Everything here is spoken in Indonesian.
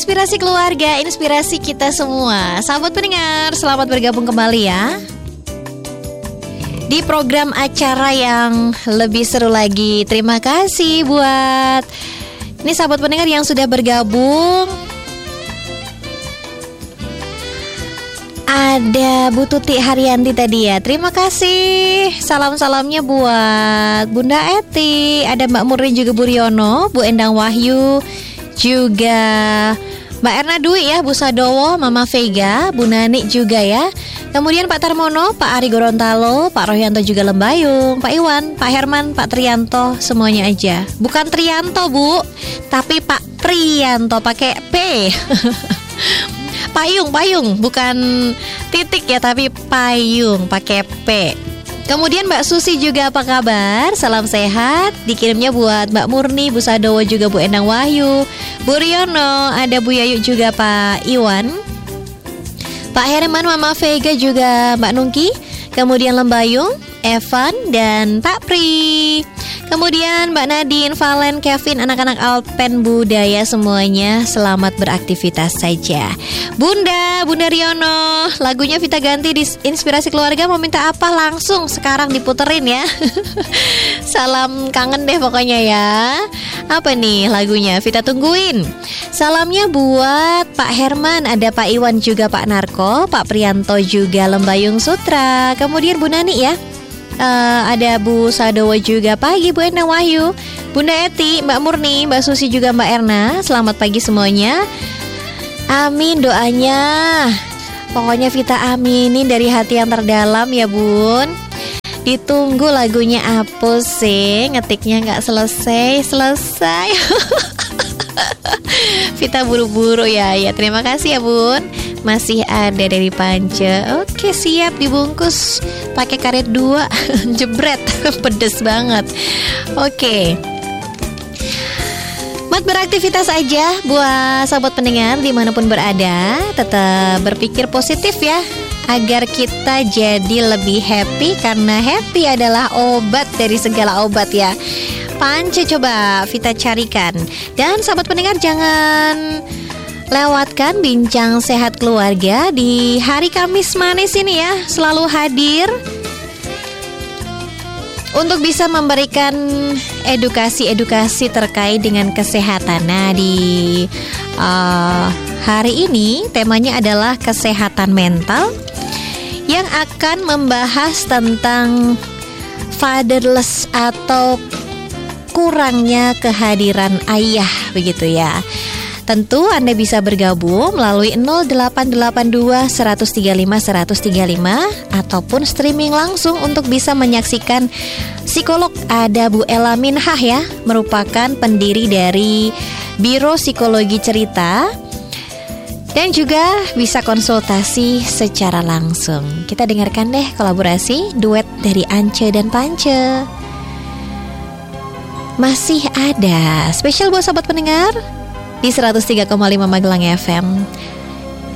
Inspirasi keluarga, inspirasi kita semua. Sahabat pendengar, selamat bergabung kembali ya di program acara yang lebih seru lagi. Terima kasih buat ini sahabat pendengar yang sudah bergabung. Ada Bu Tuti Haryanti tadi ya. Terima kasih. Salam-salamnya buat Bunda Eti, ada Mbak Murni juga Bu Riono, Bu Endang Wahyu, juga Mbak Erna Dwi ya, Bu Sadowo, Mama Vega, Bu Nani juga ya. Kemudian Pak Tarmono, Pak Ari Gorontalo, Pak Rohyanto juga Lembayung, Pak Iwan, Pak Herman, Pak Trianto, semuanya aja. Bukan Trianto Bu, tapi Pak Trianto pakai P. Payung, bukan titik ya, tapi payung pakai P. Kemudian Mbak Susi juga apa kabar? Salam sehat. Dikirimnya buat Mbak Murni, Bu Sadowo juga Bu Endang Wahyu, Bu Riono, ada Bu Yayu juga Pak Iwan, Pak Herman, Mama Vega juga Mbak Nungki. Kemudian Lembayung, Evan, dan Pak Pri. Kemudian Mbak Nadine, Valen, Kevin, anak-anak Alpen Budaya semuanya selamat beraktivitas saja. Bunda Riono, lagunya Vita ganti di Inspirasi Keluarga, mau minta apa langsung sekarang diputerin ya. Salam kangen deh pokoknya ya. Apa nih lagunya? Vita tungguin. Salamnya buat Pak Herman, ada Pak Iwan juga Pak Narko, Pak Prianto juga Lembayung Sutra. Kemudian Bu Nani ya. Ada Bu Sadowo juga pagi, Bu Endang Wahyu, Bunda Eti, Mbak Murni, Mbak Susi juga Mbak Erna. Selamat pagi semuanya. Amin doanya. Pokoknya Vita aminin dari hati yang terdalam ya Bun. Ditunggu lagunya apa sih? Ngetiknya gak selesai. Vita buru-buru ya. Terima kasih ya Bun. Masih ada dari Panca. Oke, siap dibungkus pakai karet 2. Jebret. Pedes banget. Oke. Buat beraktivitas aja buat sahabat pendengar dimanapun berada, tetap berpikir positif ya, agar kita jadi lebih happy, karena happy adalah obat dari segala obat ya. Panca coba Vita carikan. Dan sahabat pendengar jangan lewatkan bincang sehat keluarga di hari Kamis manis ini ya. Selalu hadir untuk bisa memberikan edukasi terkait dengan kesehatan. Nah di hari ini temanya adalah kesehatan mental, yang akan membahas tentang fatherless atau kurangnya kehadiran ayah begitu ya. Tentu Anda bisa bergabung melalui 0882 135 135 ataupun streaming langsung untuk bisa menyaksikan psikolog. Ada Bu Ella Minhah ya, merupakan pendiri dari Biro Psikologi Cerita, dan juga bisa konsultasi secara langsung. Kita dengarkan deh kolaborasi duet dari Ance dan Pance. Masih ada spesial buat sahabat pendengar di 103,5 Magelang FM.